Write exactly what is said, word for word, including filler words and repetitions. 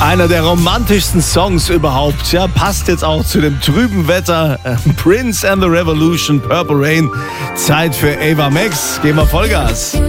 Einer der romantischsten Songs überhaupt. Ja, passt jetzt auch zu dem trüben Wetter. Prince and the Revolution, Purple Rain. Zeit für Ava Max. Gehen wir Vollgas.